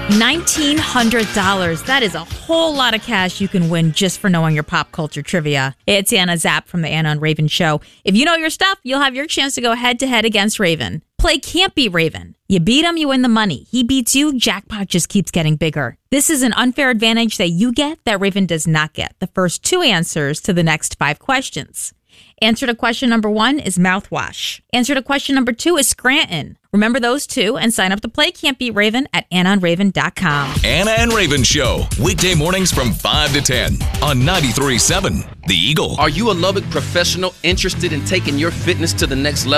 $1,900. That is a whole lot of cash you can win just for knowing your pop culture trivia. It's Anna Zapp from the Anna and Raven Show. If you know your stuff, you'll have your chance to go head-to-head against Raven. Play Can't Beat Raven. You beat him, you win the money. He beats you, jackpot just keeps getting bigger. This is an unfair advantage that you get that Raven does not get. The first 2 answers to the next 5 questions. Answer to question number 1 is mouthwash. Answer to question number 2 is Scranton. Remember those 2 and sign up to play Can't Beat Raven at AnnaandRaven.com. Anna and Raven Show, weekday mornings from 5 to 10 on 93.7 The Eagle. Are you a Lubbock professional interested in taking your fitness to the next level?